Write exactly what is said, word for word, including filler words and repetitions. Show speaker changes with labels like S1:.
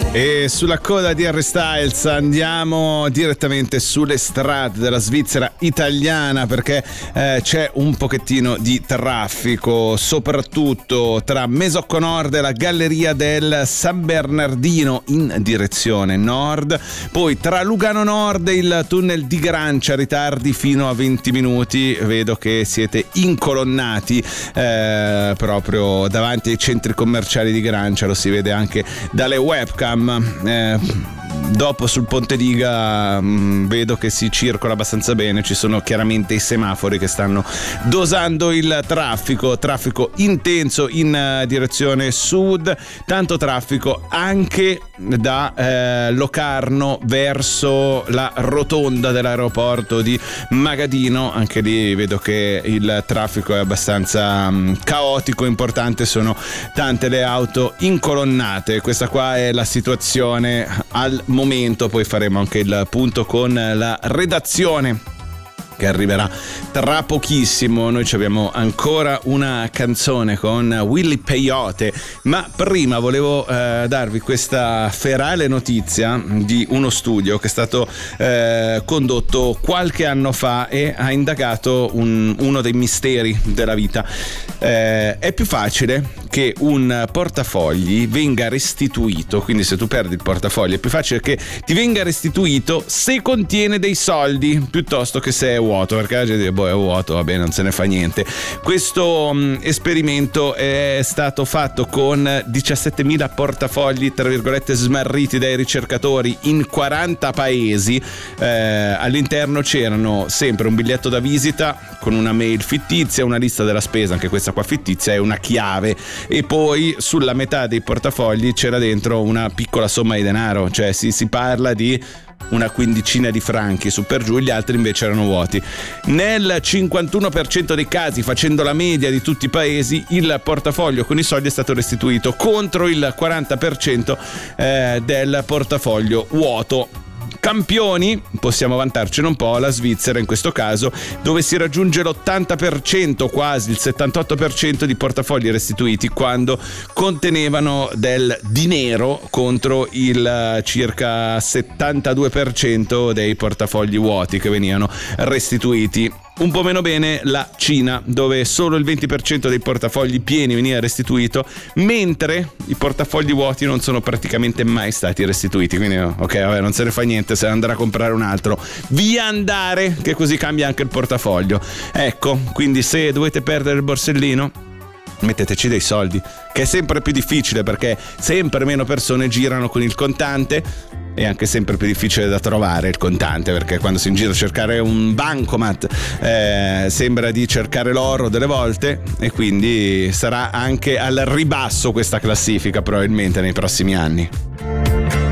S1: E sulla coda di Harry Styles andiamo direttamente sulle strade della Svizzera italiana, perché eh, c'è un pochettino di traffico, soprattutto tra Mesocco Nord e la Galleria del San Bernardino in direzione nord. Poi tra Lugano Nord e il tunnel di Grancia, ritardi fino a venti minuti. Vedo che siete incolonnati eh, proprio davanti ai centri commerciali di Grancia, lo si vede anche dalle webcam. Eh, dopo sul Ponte Diga mh, vedo che si circola abbastanza bene, ci sono chiaramente i semafori che stanno dosando il traffico, traffico intenso in uh, direzione sud, tanto traffico anche da eh, Locarno verso la rotonda dell'aeroporto di Magadino. Anche lì vedo che il traffico è abbastanza mh, caotico, importante, sono tante le auto incolonnate. Questa qua è la situazione al momento, poi faremo anche il punto con la redazione che arriverà tra pochissimo. Noi ci abbiamo ancora una canzone con Willy Peyote, ma prima volevo eh, darvi questa ferale notizia di uno studio che è stato eh, condotto qualche anno fa e ha indagato un, uno dei misteri della vita. Eh, è più facile che un portafogli venga restituito, quindi se tu perdi il portafoglio è più facile che ti venga restituito se contiene dei soldi piuttosto che se è vuoto, perché la gente dice boh, è vuoto, vabbè, non se ne fa niente. Questo mh, esperimento è stato fatto con diciassettemila portafogli tra virgolette smarriti dai ricercatori in quaranta paesi. Eh, all'interno c'erano sempre un biglietto da visita con una mail fittizia, una lista della spesa, anche questa qua fittizia, e una chiave, e poi sulla metà dei portafogli c'era dentro una piccola somma di denaro, cioè si, si parla di una quindicina di franchi su per giù, gli altri invece erano vuoti. Nel cinquantuno per cento dei casi, facendo la media di tutti i paesi, il portafoglio con i soldi è stato restituito, contro il quaranta per cento eh, del portafoglio vuoto. Campioni, possiamo vantarcene un po', la Svizzera in questo caso, dove si raggiunge l'ottanta per cento, quasi il settantotto per cento di portafogli restituiti quando contenevano del dinero, contro il circa settantadue per cento dei portafogli vuoti che venivano restituiti. Un po' meno bene la Cina, dove solo il venti per cento dei portafogli pieni veniva restituito, mentre i portafogli vuoti non sono praticamente mai stati restituiti. Quindi ok, vabbè, non se ne fa niente, se ne andrà a comprare un altro, via andare, che così cambia anche il portafoglio. Ecco, quindi se dovete perdere il borsellino, metteteci dei soldi, che è sempre più difficile perché sempre meno persone girano con il contante. È anche sempre più difficile da trovare il contante, perché quando si in giro a cercare un bancomat eh, sembra di cercare l'oro delle volte, e quindi sarà anche al ribasso questa classifica probabilmente nei prossimi anni.